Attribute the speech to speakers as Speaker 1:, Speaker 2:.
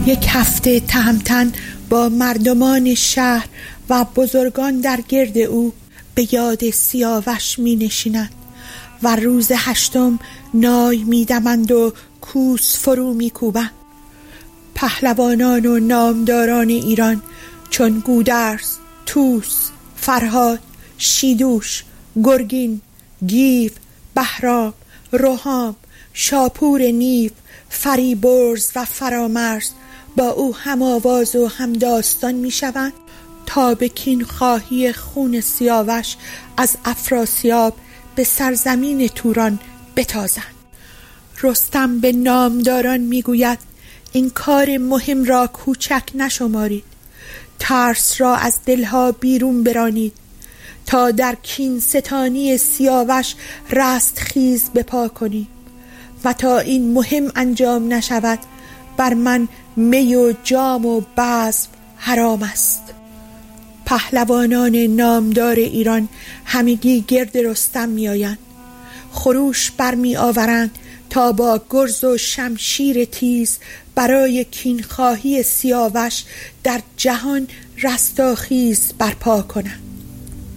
Speaker 1: 1 هفته تهمتن با مردمان شهر و بزرگان در گرد او به یاد سیاوش می نشینند و روز 8 نای می دمند و کوس فرو می کوبند. پهلوانان و نامداران ایران چون گودرز، طوس، فرهاد، شیدوش، گرگین، گیو، بهرام، رهام، شاپور نیو، فریبرز و فرامرز با او هم آواز و هم داستان می شوند تا به کینخواهی خون سیاوش از افراسیاب به سرزمین توران بتازند. رستم به نامداران می گوید این کار مهم را کوچک نشمارید، ترس را از دلها بیرون برانید تا در کین ستانی سیاوش رستخیز بپا کنید و تا این مهم انجام نشود بر من می و جام و بزم حرام است. پهلوانان نامدار ایران همگی گرد رستم می آیند، خروش برمی آورند تا با گرز و شمشیر تیز برای کینخواهی سیاوش در جهان رستاخیز برپا کنند.